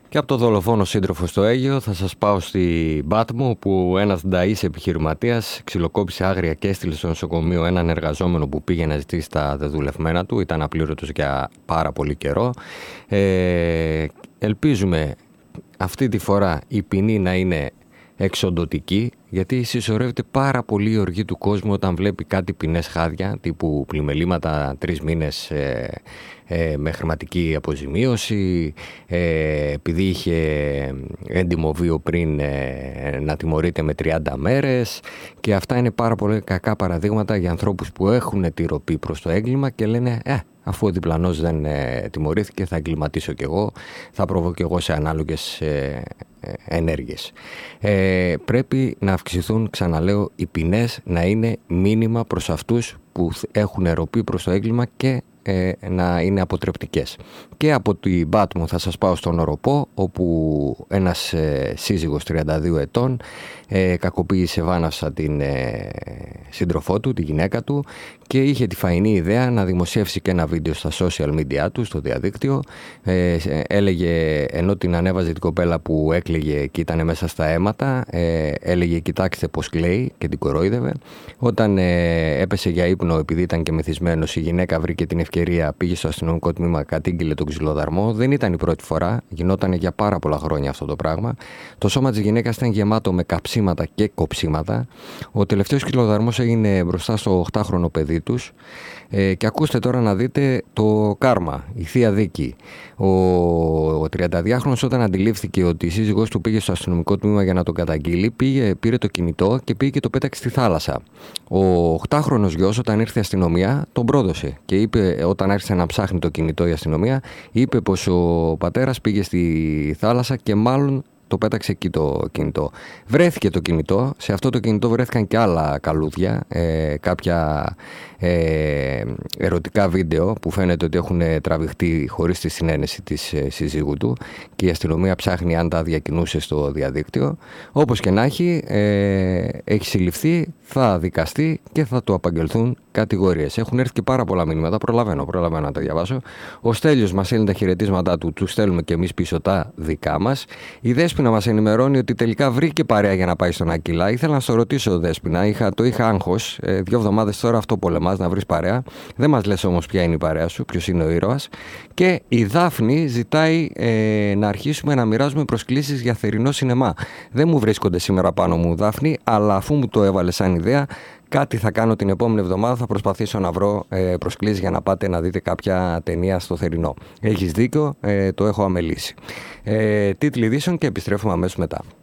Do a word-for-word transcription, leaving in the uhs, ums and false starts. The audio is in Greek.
Και από το δολοφόνο σύντροφο στο Αίγυο θα σας πάω στη Πάτμο, που ένας νταΐς επιχειρηματίας ξυλοκόπησε άγρια και έστειλε στο νοσοκομείο έναν εργαζόμενο που πήγε να ζητήσει τα δεδουλευμένα του. Ήταν απλήρωτος για πάρα πολύ καιρό. Ε, ελπίζουμε αυτή τη φορά η ποινή να είναι εξοντωτική, γιατί συσσωρεύεται πάρα πολύ η οργή του κόσμου όταν βλέπει κάτι ποινές χάδια, τύπου πλημελήματα τρεις μήνες ε, ε, με χρηματική αποζημίωση, ε, επειδή είχε έντιμο βίο πριν ε, να τιμωρείται με τριάντα μέρες, και αυτά είναι πάρα πολύ κακά παραδείγματα για ανθρώπους που έχουν τη ροπή προς το έγκλημα και λένε ε, αφού ο διπλανός δεν ε, τιμωρήθηκε, θα εγκληματίσω κι εγώ, θα προβώ κι εγώ σε ανάλογες ε, ε, ενέργειες. Ε, πρέπει να αυξηθούν, ξαναλέω, οι ποινές, να είναι μήνυμα προς αυτούς που έχουν ροπή προς το έγκλημα και ε, να είναι αποτρεπτικές. Και από την Πάτμο θα σας πάω στον Οροπό, όπου ένας ε, σύζυγος τριάντα δύο ετών ε, κακοποίησε βάναυσα την ε, σύντροφό του, τη γυναίκα του, και είχε τη φαϊνή ιδέα να δημοσιεύσει και ένα βίντεο στα social media του, στο διαδίκτυο. Ε, έλεγε, ενώ την ανέβαζε την κοπέλα που έκλαιγε και ήταν μέσα στα αίματα, ε, έλεγε κοιτάξτε πως κλαίει, και την κορόιδευε. Όταν ε, έπεσε για ύπνο επειδή ήταν και μεθυσμένος, η γυναίκα βρήκε την ευκαιρία, πήγε στο αστυνομικό τμήμα, κατήγγειλε τον ξυλοδαρμό. Δεν ήταν η πρώτη φορά, γινόταν για πάρα πολλά χρόνια αυτό το πράγμα. Το σώμα της γυναίκας ήταν γεμάτο με καψίματα και κοψίματα. Ο τελευταίος ξυλοδαρμός έγινε μπροστά στο οκτάχρονο παιδί τους. Ε, και ακούστε τώρα να δείτε το κάρμα, η θεία δίκη. Ο, ο τριανταδυάχρονος, όταν αντιλήφθηκε ότι η σύζυγός του πήγε στο αστυνομικό τμήμα για να τον καταγγείλει, πήγε, πήρε το κινητό και πήγε και το πέταξε στη θάλασσα. Ο οκτάχρονος γιος, όταν ήρθε η αστυνομία, τον πρόδωσε και είπε, όταν άρχισε να ψάχνει το κινητό η αστυνομία, είπε πως ο πατέρας πήγε στη θάλασσα και μάλλον το πέταξε εκεί το κινητό. Βρέθηκε το κινητό, σε αυτό το κινητό βρέθηκαν και άλλα καλούδια, ε, κάποια ε, ερωτικά βίντεο που φαίνεται ότι έχουν τραβηχτεί χωρίς τη συνένεση της ε, σύζυγου του, και η αστυνομία ψάχνει αν τα διακινούσε στο διαδίκτυο. Όπως και να έχει, ε, έχει συλληφθεί, θα δικαστεί και θα του απαγγελθούν κατηγορίες. Έχουν έρθει και πάρα πολλά μηνύματα, προλαβαίνω, προλαβαίνω να τα διαβάσω. Ο Στέλιος μας στέλνει τα χαιρετίσματά του, του στέλνουμε και εμείς πίσω τα δικά μας. Η Δέσποινα μας ενημερώνει ότι τελικά βρήκε παρέα για να πάει στον Ακυλά. Ήθελα να στο ρωτήσω, Δέσποινα, είχα, το είχα άγχος. Ε, δύο εβδομάδες τώρα αυτό πολεμάς, να βρεις παρέα. Δεν μας λες όμως ποια είναι η παρέα σου, ποιος είναι ο ήρωας. Και η Δάφνη ζητάει ε, να αρχίσουμε να μοιράζουμε προσκλήσεις για θερινό σινεμά. Δεν μου βρίσκονται σήμερα πάνω μου, Δάφνη, αλλά αφού μου το έβαλε σαν ιδέα, κάτι θα κάνω την επόμενη εβδομάδα. Θα προσπαθήσω να βρω ε, προσκλήσεις για να πάτε να δείτε κάποια ταινία στο θερινό. Έχεις δίκιο, ε, το έχω αμελήσει. Ε, τίτλοι ειδήσεων και επιστρέφουμε αμέσως μετά.